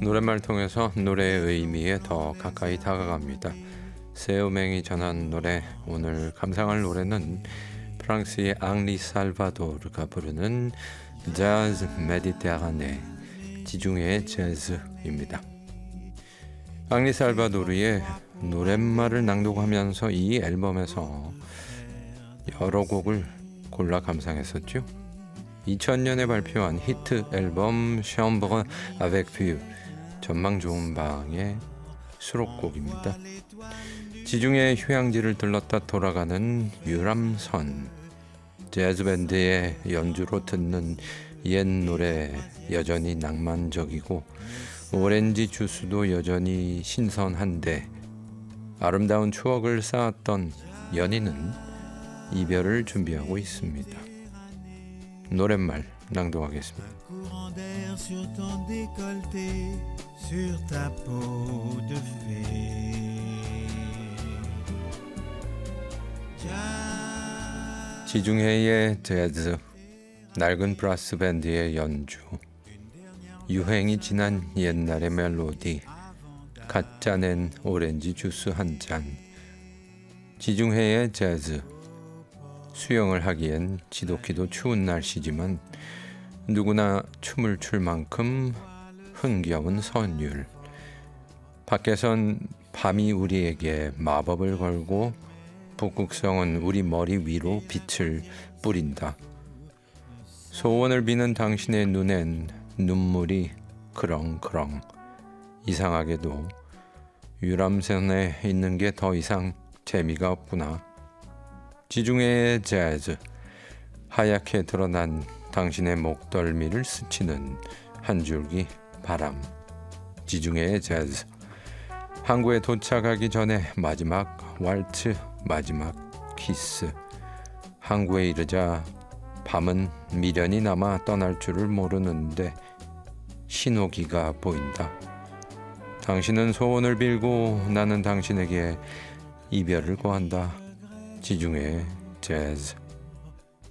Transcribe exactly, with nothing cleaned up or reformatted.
노랫말 통해서 노래의 의미에 더 가까이 다가갑니다. 세오맹이 전한 노래, 오늘 감상할 노래는 프랑스의 앙리 살바도르가 부르는 자즈 메디테라네, 지중해의 재즈입니다. 앙리 살바도르의 노랫말을 낭독하면서 이 앨범에서 여러 곡을 골라 감상했었죠. 이천 년에 발표한 히트 앨범 chambre avec vue, 전망 좋은 방의 수록곡입니다. 지중해 휴양지를 들렀다 돌아가는 유람선, 재즈밴드의 연주로 듣는 옛 노래 여전히 낭만적이고 오렌지 주스도 여전히 신선한데 아름다운 추억을 쌓았던 연인은 이별을 준비하고 있습니다. 노랫말 낭독하겠습니다. 지중해의 재즈, 낡은 브라스 밴드의 연주, 유행이 지난 옛날의 멜로디, 갓 짜낸 오렌지 주스 한 잔. 지중해의 재즈, 수영을 하기엔 지독히도 추운 날씨지만 누구나 춤을 출 만큼 흥겨운 선율. 밖에선 밤이 우리에게 마법을 걸고 북극성은 우리 머리 위로 빛을 뿌린다. 소원을 비는 당신의 눈엔 눈물이 그렁그렁. 이상하게도 유람선에 있는 게 더 이상 재미가 없구나. 지중해의 재즈, 하얗게 드러난 당신의 목덜미를 스치는 한 줄기 바람. 지중해의 재즈, 항구에 도착하기 전에 마지막 왈츠, 마지막 키스. 항구에 이르자 밤은 미련이 남아 떠날 줄을 모르는데 신호기가 보인다. 당신은 소원을 빌고 나는 당신에게 이별을 고한다. 지중해의 재즈.